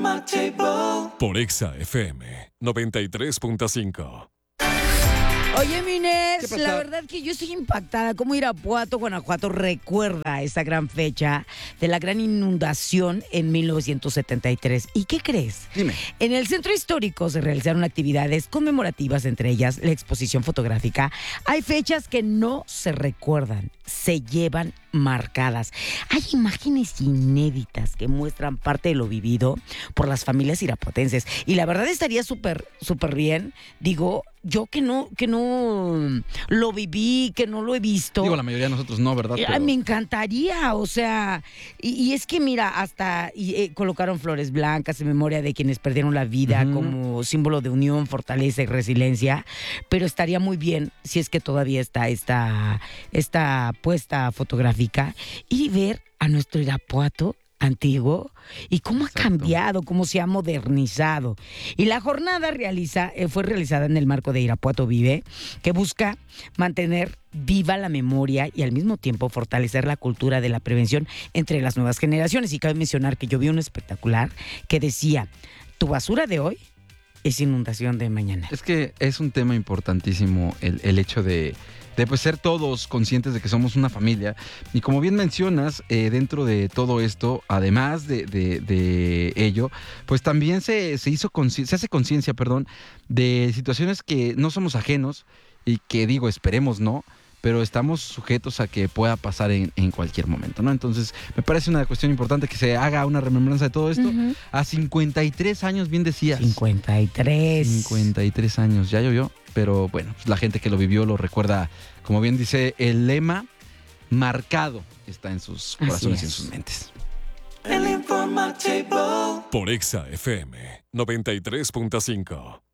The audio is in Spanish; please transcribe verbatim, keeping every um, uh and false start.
Por Exa F M noventa y tres punto cinco. Oye, Mines, la verdad que yo estoy impactada. Cómo Irapuato, Guanajuato recuerda esa gran fecha de la gran inundación en mil novecientos setenta y tres. ¿Y qué crees? Dime. En el centro histórico se realizaron actividades conmemorativas, entre ellas la exposición fotográfica. Hay fechas que no se recuerdan, se llevan marcadas. Hay imágenes inéditas que muestran parte de lo vivido por las familias irapuatenses. Y la verdad estaría súper, súper bien, digo, yo que no, que no lo viví, que no lo he visto. Digo, la mayoría de nosotros no, ¿verdad? Pero... me encantaría, o sea, y, y es que mira, hasta y, eh, colocaron flores blancas en memoria de quienes perdieron la vida, uh-huh, como símbolo de unión, fortaleza y resiliencia, pero estaría muy bien si es que todavía está esta, esta puesta fotográfica y ver a nuestro Irapuato antiguo y cómo Exacto. ha cambiado, cómo se ha modernizado. Y la jornada realiza, eh, fue realizada en el marco de Irapuato Vive, que busca mantener viva la memoria y al mismo tiempo fortalecer la cultura de la prevención entre las nuevas generaciones. Y cabe mencionar que yo vi un espectacular que decía, tu basura de hoy es inundación de mañana. Es que es un tema importantísimo el, el hecho de de pues, ser todos conscientes de que somos una familia. Y como bien mencionas, eh, dentro de todo esto, además de, de, de ello, pues también se, se, hizo consci- se hace conciencia, perdón, de situaciones que no somos ajenos y que, digo, esperemos no, pero estamos sujetos a que pueda pasar en, en cualquier momento, ¿no? Entonces, me parece una cuestión importante que se haga una remembranza de todo esto. Uh-huh. A cincuenta y tres años, bien decías. cincuenta y tres. cincuenta y tres años, ya llovió. Pero bueno, pues la gente que lo vivió lo recuerda, como bien dice, el lema marcado está en sus corazones y en sus mentes. Por Exa F M noventa y tres punto cinco.